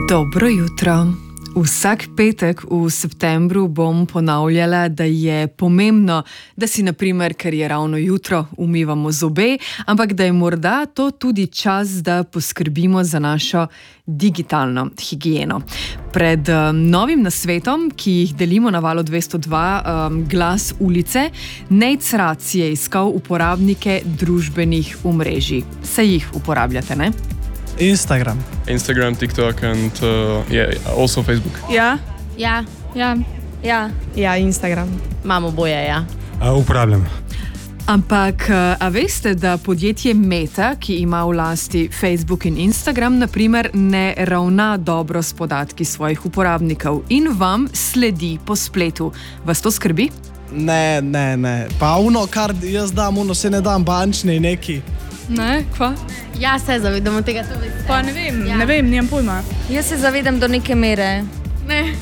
Dobro jutro. Vsak petek v septembru bom ponavljala, da je pomembno, da si naprimer, ker je ravno jutro, umivamo zobe, ampak da je morda to tudi čas, da poskrbimo za našo digitalno higieno. Pred novim nasvetom, ki jih delimo na Valu 202, Glas ulice, Nejc Rac je iskal uporabnike družbenih omrežij. Se jih uporabljate, ne? Instagram, TikTok and also Facebook. Ja, Instagram. Imamo boje, ja. Uporabljam. Ampak, a veste, da podjetje Meta, ki ima v lasti Facebook in Instagram, naprimer, ne ravna dobro s podatki svojih uporabnikov in vam sledi po spletu. Vas to skrbi? Ne. Pa kar jaz dam, se ne dam bančni neki. Ne, kva? Ja, se zavedamo tega tudi. Pa ne vem, nimam pojma. Jaz se zavedam do neke mere. Ne.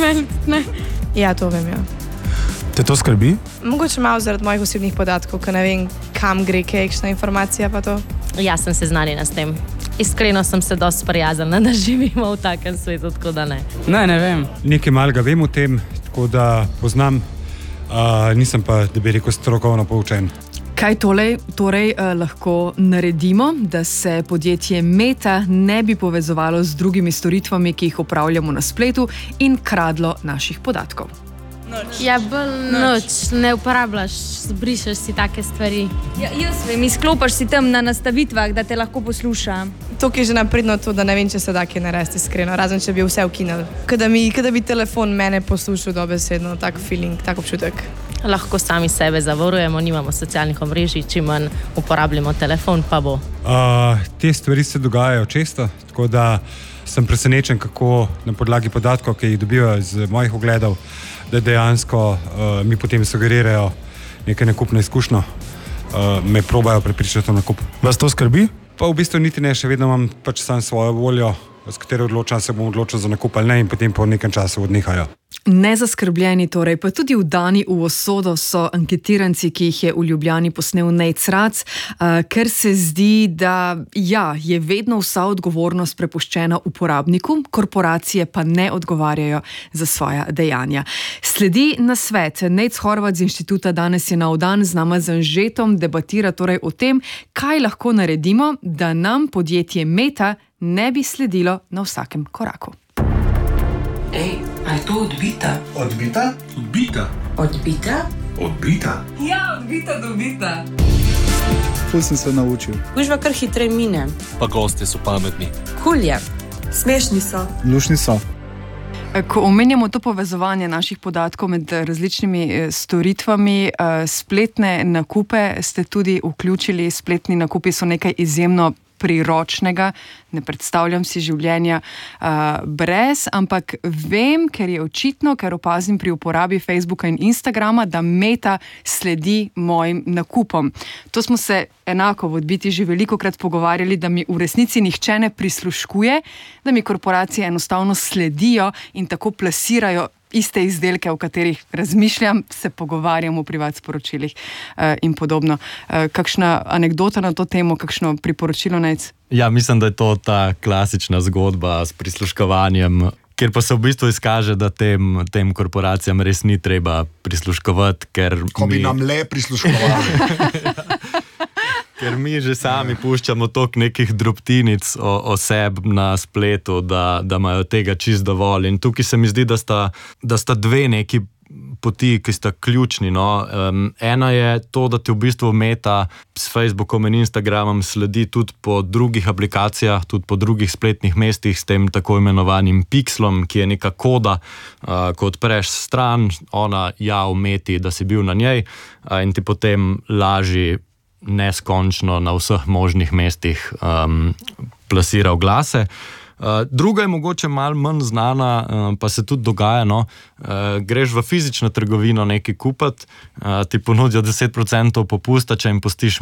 Ja, to vem, ja. Te to skrbi? Mogoče malo zaradi mojih osebnih podatkov, ker ne vem, kam gre kakšna informacija pa to. Ja, sem seznanjena s tem. Iskreno sem se dosti sprijaznila, da živimo v takem svetu, tako da ne. Ne vem. Nekaj malega vem o tem, tako da poznam, nisem pa, da bi rekel, strokovno poučen. Kaj torej lahko naredimo, da se podjetje Meta ne bi povezovalo z drugimi storitvami, ki jih opravljamo na spletu in kradlo naših podatkov? Ja, noč ne uporabljaš, zbrišeš si take stvari. Ja, jaz vem, izklopiš si tam na nastavitvah, da te lahko posluša. To je že napredno to, da ne vem, če se da kaj narediti iskreno, razen če bi vse ukinili. Kada bi telefon mene poslušal dobesedno, tak feeling, tak občutek. Lahko sami sebe zavarujemo, nimamo socialnih omrežij, čim manj uporabljamo telefon, pa bo. Te stvari se dogajajo često, tako da sem presenečen, kako na podlagi podatkov, ki jih dobivajo iz mojih ogledov, da dejansko mi potem sugerirajo nekaj nakupno izkušnjo, me probajo prepričati o nakup. Vas to skrbi? Pa v bistvu niti ne, še vedno imam pač sam svojo voljo, s katero odločam, se bom odločil za nakup ali ne, in potem po nekem času odnehajo. Nezaskrbljeni torej, pa tudi vdani v usodo so anketiranci, ki jih je v Ljubljani posnel Nejc Rac, ker se zdi, da je vedno vsa odgovornost prepuščena uporabniku, korporacije pa ne odgovarjajo za svoja dejanja. Sledi nasvet. Nejc Horvat z inštituta Danes je nov dan z nama z Anžetom debatira torej o tem, kaj lahko naredimo, da nam podjetje Meta ne bi sledilo na vsakem koraku. Ej, a je to odbita? Odbita? Ja, odbita. Tu sem se naučil. Gužva kar hitreje mine. Pa gosti so pametni. Kul je. Smešni so. Lušni so. Ko omenjamo to povezovanje naših podatkov med različnimi storitvami, spletne nakupe ste tudi vključili. Spletni nakupi so nekaj izjemno priročnega, ne predstavljam si življenja brez, ampak vem, ker je očitno, ker opazim pri uporabi Facebooka in Instagrama, da Meta sledi mojim nakupom. To smo se enako v Odbiti že velikokrat pogovarjali, da mi v resnici nihče ne prisluškuje, da mi korporacije enostavno sledijo in tako plasirajo iste izdelke, o katerih razmišljam, se pogovarjam v privat sporočilih in podobno. Kakšna anekdota na to temo, kakšno priporočilo, Nejc? Ja, mislim, da je to ta klasična zgodba s prisluškovanjem, kjer pa se v bistvu izkaže, da tem korporacijam res ni treba prisluškovati, ker Ko bi nam le prisluškovali. Ker mi že sami puščamo toliko nekih drobtinic o sebi na spletu, da imajo tega čisto dovolj. In tukaj se mi zdi, da sta dve neki poti, ki sta ključni. No. Ena je to, da ti v bistvu Meta s Facebookom in Instagramom sledi tudi po drugih aplikacijah, tudi po drugih spletnih mestih s tem tako imenovanim pixlom, ki je neka koda, ko odpreš stran, ona v Meti, da si bil na njej in ti potem laži neskončno na vseh možnih mestih plasira oglase. Druga je mogoče malo manj znana, pa se tudi dogaja, no. Greš v fizično trgovino nekaj kupiti, ti ponudijo 10% popusta, če jim pustiš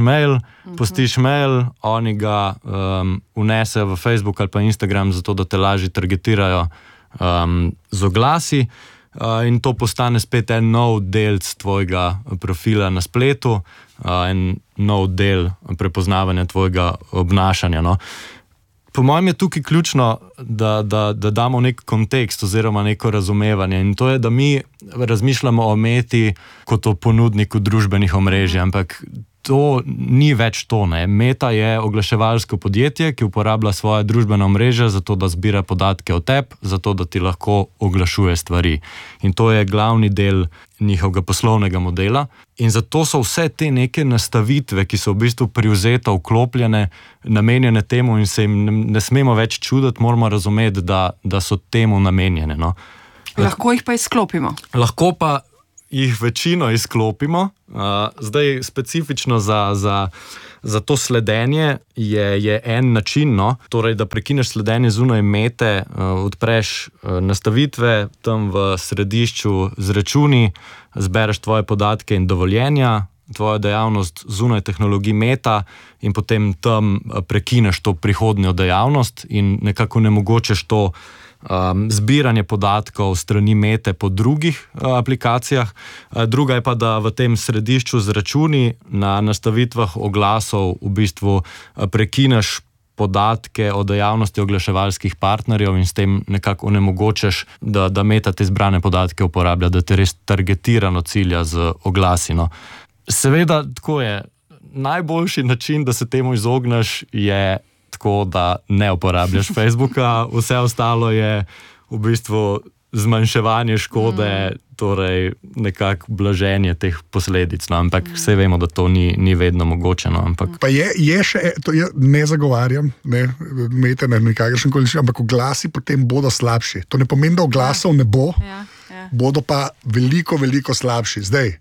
mail, oni ga vnesejo v Facebook ali pa Instagram, zato da te lažje targetirajo z oglasi. In to postane spet en nov delc tvojega profila na spletu, en nov del prepoznavanja tvojega obnašanja. No. Po mojem je tukaj ključno, da damo nek kontekst oziroma neko razumevanje, in to je, da mi razmišljamo o Meti kot o ponudniku družbenih omrežij, ampak to ni več to, ne. Meta je oglaševalsko podjetje, ki uporablja svoje družbene omrežja zato, da zbira podatke o tebi, zato, da ti lahko oglašuje stvari. In to je glavni del njihovega poslovnega modela. In zato so vse te neke nastavitve, ki so v bistvu privzete, vklopljene, namenjene temu in se jim ne smemo več čuditi, moramo razumeti, da so temu namenjene. No. Lahko jih pa izklopimo. Lahko pa jih večino izklopimo. Zdaj specifično za to sledenje je en način, no? Torej, da prekineš sledenje zunaj Mete, odpreš nastavitve tam v središču z računi, zbereš tvoje podatke in dovoljenja, tvojo dejavnost zunaj tehnologij Meta in potem tam prekineš to prihodnjo dejavnost in nekako onemogočiš to zbiranje podatkov strani Mete po drugih aplikacijah. Druga je pa, da v tem središču z računi na nastavitvah oglasov v bistvu prekineš podatke o dejavnosti oglaševalskih partnerjev in s tem nekako onemogočeš, da Meta te zbrane podatke uporablja, da te res targetirano cilja z oglasi. No. Seveda, tako je. Najboljši način, da se temu izogneš, je tako, da ne uporabljaš Facebooka, vse ostalo je v bistvu zmanjševanje škode, torej nekako blaženje teh posledic. No, ampak vse vemo, da to ni vedno mogoče. No, ampak... Pa je še, to ne zagovarjam, Mete na nikakršen koli, ampak oglasi potem bodo slabši. To ne pomeni, da oglasov ne bo, bodo pa veliko, veliko slabši. Zdaj,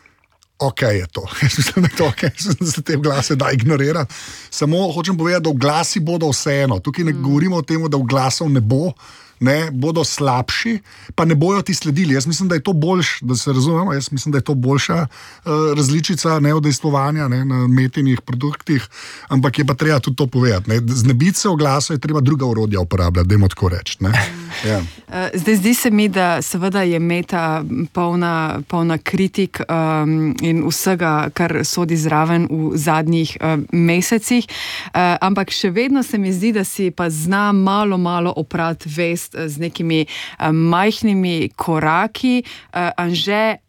ok je to. Jaz mislim, da je to ok, da se te glase da ignorira. Samo hočem povedati, da oglasi bodo vseeno. Tukaj ne govorimo o tem, da oglasov ne bo, bodo slabši, pa ne bojo ti sledili. Jaz mislim, da je to boljš, da se razumemo, jaz mislim, da je to boljša različica neodejstvovanja na Metinih produktih, ampak je pa treba tudi to povedati. Znebiti se oglasov je treba druga orodja uporabljati, dajmo tako reči. Ja. Zdaj, zdi se mi, da seveda je Meta polna kritik in vsega, kar sodi zraven v zadnjih mesecih, ampak še vedno se mi zdi, da si pa zna malo oprati vest z nekimi majhnimi koraki. Anže,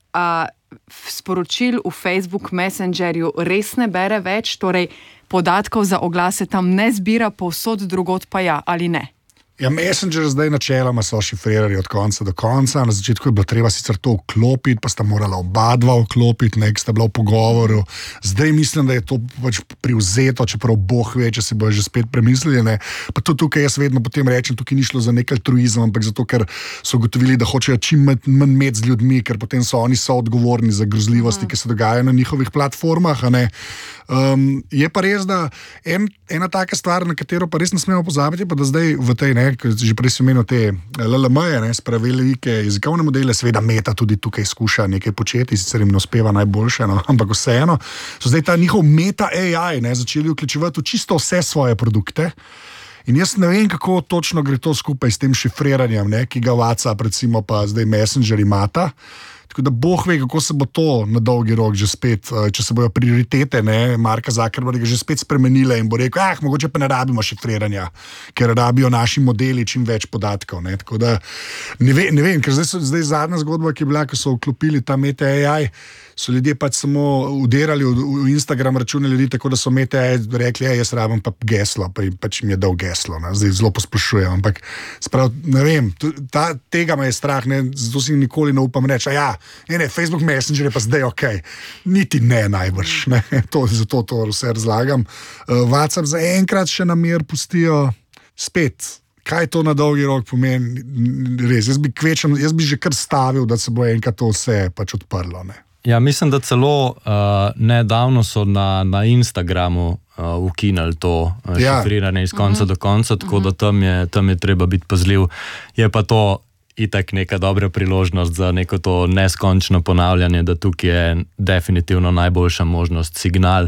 sporočil v Facebook Messengerju res ne bere več, torej podatkov za oglase tam ne zbira, povsod drugod pa ja, ali ne? Ja, Messenger zdaj načeloma so šifrirali od konca do konca. Na začetku je bilo treba sicer to vklopiti, pa sta morala oba dva vklopiti, ki sta bila v pogovoru. Zdaj mislim, da je to pač privzeto, čeprav Bog ve, če se bojo že spet premislili. Ne. Pa to tukaj jaz vedno potem rečem, tukaj ni šlo za nek altruizem, ampak zato, ker so ugotovili, da hočejo čim manj imeti z ljudmi, ker potem so oni odgovorni za grozljivosti, ki se dogajajo na njihovih platformah. Je pa res, da ena taka stvar, na katero pa res ne smemo pozabiti, pa da zdaj v tej, že prej sem menil te LLM-je, spravili velike jezikovne modele, seveda Meta tudi tukaj skuša nekaj početi, sicer jim ne uspeva najboljše, ampak vseeno so zdaj ta njihov Meta AI začeli vključevati v čisto vse svoje produkte. In jaz ne vem, kako točno gre to skupaj s tem šifriranjem, ki ga WhatsApp recimo pa zdaj Messenger imata. Tako da Bog ve, kako se bo to na dolgi rok že spet, če se bojo prioritete Marka Zuckerberga že spet spremenile in bo rekel, mogoče pa ne rabimo šifriranja, ker rabijo naši modeli čim več podatkov. Tako da ne vem, ker zdaj zadnja zgodba, ki je bila, ko so vklopili ta Meta AI, so ljudje pač samo udirali v Instagram račune ljudi, tako da so Meta AI rekli, jaz rabim pa geslo, pa pač mi je dal geslo. Zdaj zelo posplošujem, ampak ne vem, tega me je strah, zato si nikoli ne upam reči, Facebook Messenger je pa zdaj ok. Niti ne najbrž. Zato to vse razlagam. WhatsApp za enkrat še na mir pustijo spet. Kaj to na dolgi rok pomeni? Res, jaz bi že kar stavil, da se bo enkrat to vse pač odprlo. Ja, mislim, da celo nedavno so na Instagramu ukinili to šifriranje iz konca do konca, tako da tam je treba biti pazljiv. Je pa to itak neka dobra priložnost za neko to neskončno ponavljanje, da tukaj je definitivno najboljša možnost signal,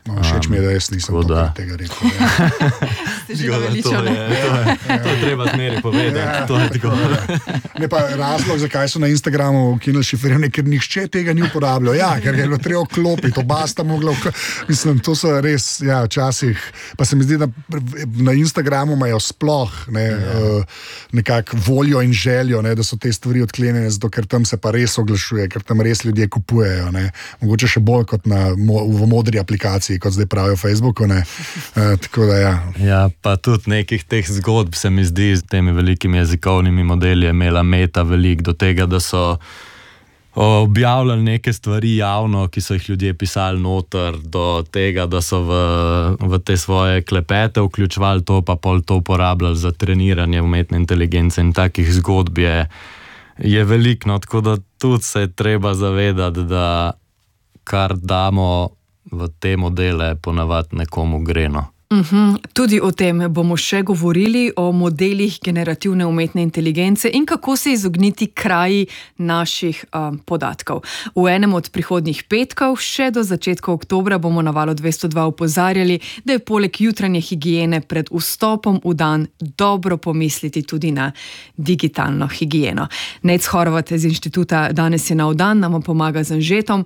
No, všeč mi je, da jaz nisem tega rekel. Ste že naveličani. To je treba zmeri povedati. Ne pa razlog, zakaj so na Instagramu ukinili šifriranje, ker nihče tega ni uporabljal. Ja, ker je bilo treba vklopiti, oba sta mogla mislim, to so res, ja, včasih, pa se mi zdi, da na Instagramu imajo sploh nekako voljo in željo, da so te stvari odklenjene, zato ker tam se pa res oglašuje, ker tam res ljudje kupujejo. Mogoče še bolj kot v modri aplikaciji, kot zdaj pravijo v Facebooku. Tako da ja. Ja, pa tudi nekih teh zgodb se mi zdi z temi velikimi jezikovnimi modeli je imela Meta veliko do tega, da so objavljali neke stvari javno, ki so jih ljudje pisali noter, do tega, da so v te svoje klepete vključevali to, pa pol to uporabljali za treniranje umetne inteligence in takih zgodb je veliko, no, tako da tudi se je treba zavedati, da kar damo v te modele ponavadi nekomu greno. Tudi o tem bomo še govorili, o modelih generativne umetne inteligence in kako se izogniti kraji naših podatkov. V enem od prihodnjih petkov, še do začetka oktobra, bomo na Valu 202 opozarjali, da je poleg jutranje higiene pred vstopom v dan dobro pomisliti tudi na digitalno higieno. Nec Horvat iz inštituta Danes je nov dan nam pomaga z Anžetom.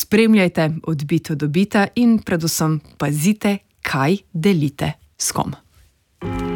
Spremljajte Odbito do bita in predvsem pazite, kaj delite s kom.